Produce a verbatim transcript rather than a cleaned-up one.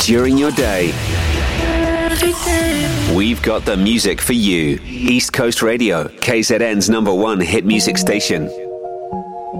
during your day. We've got the music for you. East Coast Radio, K Z N's number one hit music station.